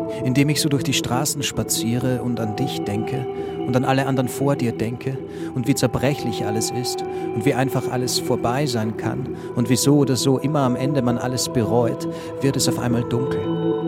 Indem ich so durch die Straßen spaziere und an dich denke und an alle anderen vor dir denke und wie zerbrechlich alles ist und wie einfach alles vorbei sein kann und wie so oder so immer am Ende man alles bereut, wird es auf einmal dunkel.